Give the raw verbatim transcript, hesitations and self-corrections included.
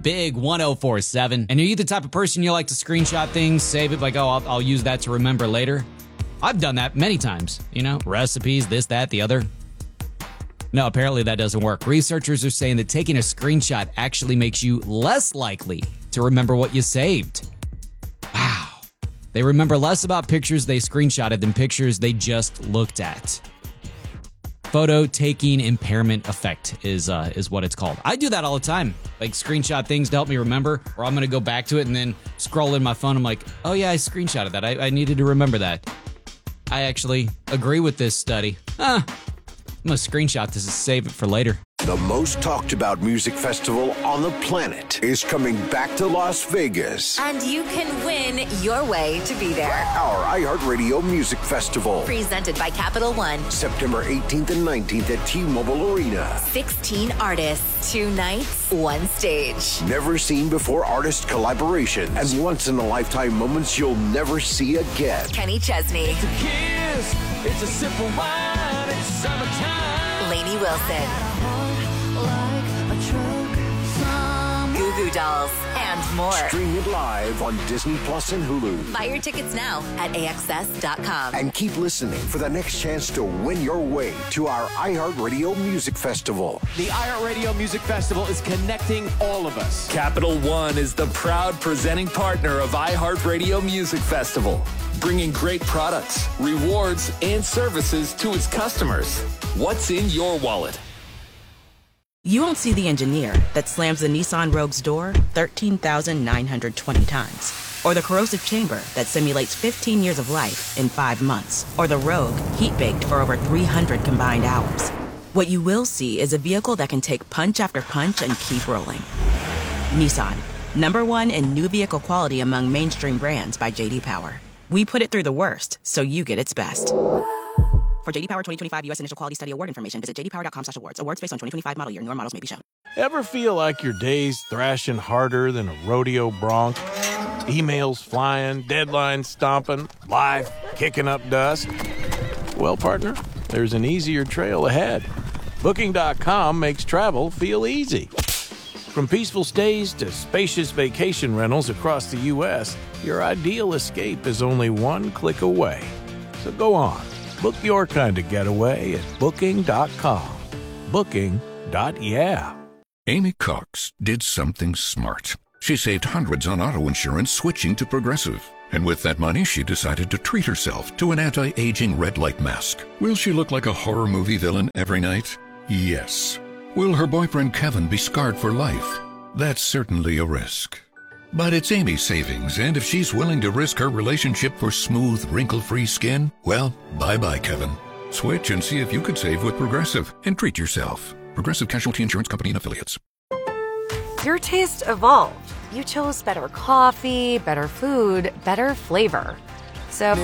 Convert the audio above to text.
Big one oh four seven. And are you the type of person you like to screenshot things, save it, like, oh, I'll, I'll use that to remember later? I've done that many times, you know, recipes, this, that, the other. No, apparently that doesn't work. Researchers are saying that taking a screenshot actually makes you less likely to remember what you saved. Wow. They remember less about pictures they screenshotted than pictures they just looked at. Photo taking impairment effect is uh, is what it's called. I do that all the time. Like screenshot things to help me remember, or I'm going to go back to it and then scroll in my phone. I'm like, oh yeah, I screenshotted that. I, I needed to remember that. I actually agree with this study. Huh. I'm going to screenshot this and save it for later. The most talked about music festival on the planet is coming back to Las Vegas. And you can win your way to be there. Our iHeartRadio Music Festival. Presented by Capital One. September eighteenth and nineteenth at T-Mobile Arena. sixteen artists, two nights, one stage. Never seen before artist collaborations and once-in-a-lifetime moments you'll never see again. Kenny Chesney. It's a kiss, it's a sip of wine, it's summertime. Lainey Wilson. Goo Goo Dolls, and more. Stream it live on Disney Plus and Hulu. Buy your tickets now at A X S dot com. And keep listening for the next chance to win your way to our iHeartRadio Music Festival. The iHeartRadio Music Festival is connecting all of us. Capital One is the proud presenting partner of iHeartRadio Music Festival, bringing great products, rewards, and services to its customers. What's in your wallet? You won't see the engineer that slams the Nissan Rogue's door thirteen thousand nine hundred twenty times. Or the corrosive chamber that simulates fifteen years of life in five months. Or the Rogue heat-baked for over three hundred combined hours. What you will see is a vehicle that can take punch after punch and keep rolling. Nissan, number one in new vehicle quality among mainstream brands by J D Power. We put it through the worst, so you get its best. For J D Power twenty twenty-five U S Initial Quality Study Award information, visit j d power dot com slash awards. Awards based on twenty twenty-five model year. Newer models may be shown. Ever feel like your day's thrashing harder than a rodeo bronc? Emails flying, deadlines stomping, life kicking up dust? Well, partner, there's an easier trail ahead. Booking dot com makes travel feel easy. From peaceful stays to spacious vacation rentals across the U S, your ideal escape is only one click away. So go on. Book your kind of getaway at booking dot com. Booking. Yeah. Amy Cox did something smart. She saved hundreds on auto insurance switching to Progressive. And with that money, she decided to treat herself to an anti-aging red light mask. Will she look like a horror movie villain every night? Yes. Will her boyfriend Kevin be scarred for life? That's certainly a risk. But it's Amy's savings, and if she's willing to risk her relationship for smooth, wrinkle-free skin, well, bye-bye, Kevin. Switch and see if you could save with Progressive and treat yourself. Progressive Casualty Insurance Company and Affiliates. Your taste evolved. You chose better coffee, better food, better flavor. So